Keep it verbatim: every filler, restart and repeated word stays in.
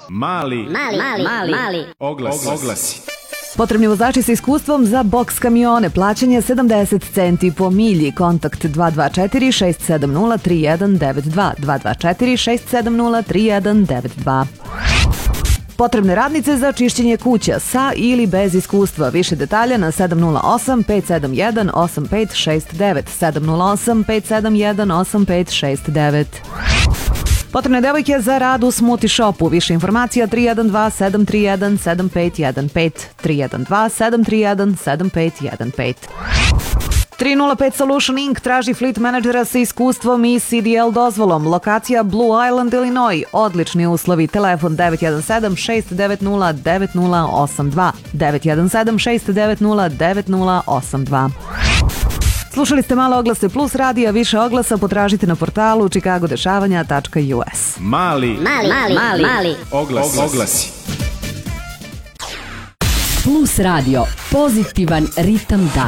Mali, Mali, mali, mali, mali. Oglasi. Oglasi. Potrebni vozači sa iskustvom za boks kamione. Plaćanje sedamdeset centi po milji. Kontakt dva dva četiri šest sedam nula tri jedan devet dva. dva dva četiri šest sedam nula tri jedan devet dva. Potrebne radnice za čišćenje kuća sa ili bez iskustva. Više detalja na sedam nula osam pet sedam jedan osam pet šest devet. sedam nula osam pet sedam jedan osam pet šest devet. Potrebne devojke za rad u Smoothie Shopu. Više informacija tri jedan dva sedam tri jedan sedam pet jedan pet. tri jedan dva sedam tri jedan sedam pet jedan pet. tri nula pet Solution incorporated traži fleet menadžera sa iskustvom i C D L dozvolom. Lokacija Blue Island, Illinois. Odlični uslovi. Telefon devet jedan sedam šest devet nula devet nula osam dva. devet jedan sedam šest devet nula devet nula osam dva. Slušali ste Male oglase plus radija. Više oglasa potražite na portalu chicago dešavanja tačka u s. Mali, Mali, mali, mali, mali. Oglasi. Oglasi. Plus radio. Pozitivan ritam dana.